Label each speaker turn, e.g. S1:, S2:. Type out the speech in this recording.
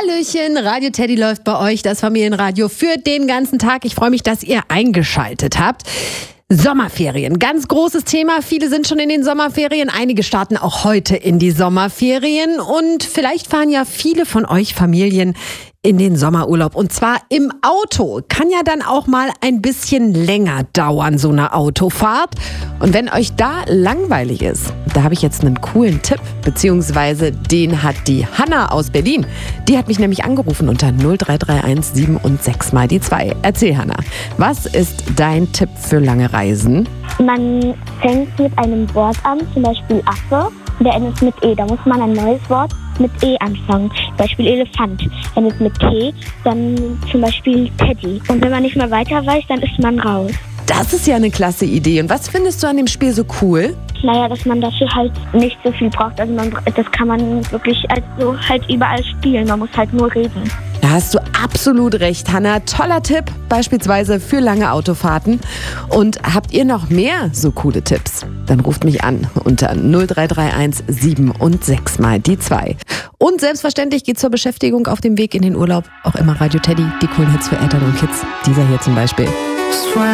S1: Hallöchen, Radio Teddy läuft bei euch, das Familienradio für den ganzen Tag. Ich freue mich, dass ihr eingeschaltet habt. Sommerferien, ganz großes Thema. Viele sind schon in den Sommerferien. Einige starten auch heute in die Sommerferien. Und vielleicht fahren ja viele von euch Familien in den Sommerurlaub. Und zwar im Auto. Kann ja dann auch mal ein bisschen länger dauern, so eine Autofahrt. Und wenn euch da langweilig ist, da habe ich jetzt einen coolen Tipp. Beziehungsweise den hat die Hanna aus Berlin. Die hat mich nämlich angerufen unter 0331 7 und 6 mal die 2. Erzähl, Hanna, was ist dein Tipp für lange Reisen?
S2: Man fängt mit einem Wort an, zum Beispiel Affe, der endet mit E. Da muss man ein neues Wort mit E anfangen. Zum Beispiel Elefant endet mit T, dann zum Beispiel Teddy. Und wenn man nicht mehr weiter weiß, dann ist man raus.
S1: Das ist ja eine klasse Idee. Und was findest du an dem Spiel so cool?
S2: Naja, dass man dafür halt nicht so viel braucht. Also das kann man wirklich also halt überall spielen. Man muss halt nur reden.
S1: Da hast du absolut recht, Hanna. Toller Tipp, beispielsweise für lange Autofahrten. Und habt ihr noch mehr so coole Tipps? Dann ruft mich an unter 0331 7 und 6 mal die 2. Und selbstverständlich geht zur Beschäftigung auf dem Weg in den Urlaub auch immer Radio Teddy, die coolen Hits für Eltern und Kids. Dieser hier zum Beispiel.